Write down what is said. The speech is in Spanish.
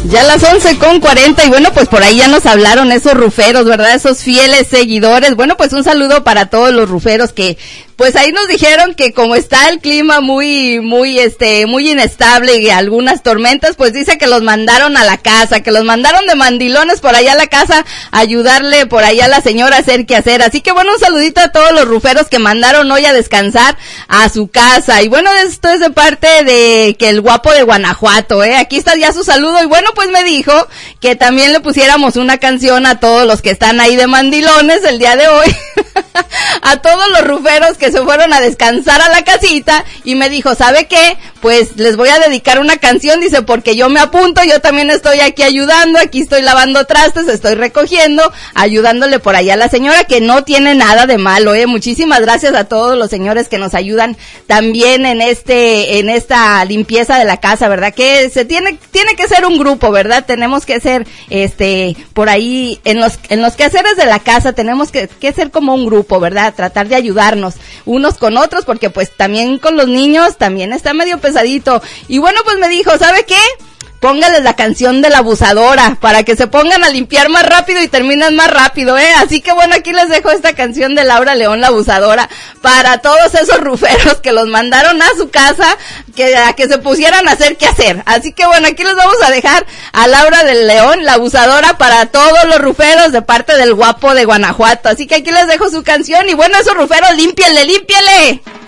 Ya las 11:40 y bueno, pues por ahí ya nos hablaron esos ruferos, ¿verdad? Esos fieles seguidores. Bueno, pues un saludo para todos los ruferos que pues ahí nos dijeron que como está el clima muy inestable y algunas tormentas, pues dice que los mandaron a la casa, que los mandaron de mandilones por allá a la casa a ayudarle por allá a la señora a hacer qué hacer. Así que bueno, un saludito a todos los ruferos que mandaron hoy a descansar a su casa. Y bueno, esto es de parte de que el guapo de Guanajuato, aquí está ya su saludo. Y bueno, pues me dijo que también le pusiéramos una canción a todos los que están ahí de mandilones el día de hoy. A todos los ruferos que se fueron a descansar a la casita y me dijo, ¿sabe qué? Pues les voy a dedicar una canción, dice, porque yo me apunto, yo también estoy aquí ayudando, aquí estoy lavando trastes, estoy recogiendo, ayudándole por allá a la señora, que no tiene nada de malo, Muchísimas gracias a todos los señores que nos ayudan también en esta limpieza de la casa, ¿verdad? Que se tiene que ser un grupo, ¿verdad? Tenemos que ser, por ahí, en los quehaceres de la casa, tenemos que ser como un grupo, ¿verdad? Tratar de ayudarnos unos con otros, porque pues también con los niños también está medio pesadito. Y bueno, pues me dijo, ¿sabe qué? Póngales la canción de La Abusadora para que se pongan a limpiar más rápido y terminan más rápido, Así que bueno, aquí les dejo esta canción de Laura León, La Abusadora, para todos esos ruferos que los mandaron a su casa, a que se pusieran a hacer qué hacer. Así que bueno, aquí les vamos a dejar a Laura del León, La Abusadora, para todos los ruferos de parte del guapo de Guanajuato. Así que aquí les dejo su canción y bueno, esos ruferos, límpienle.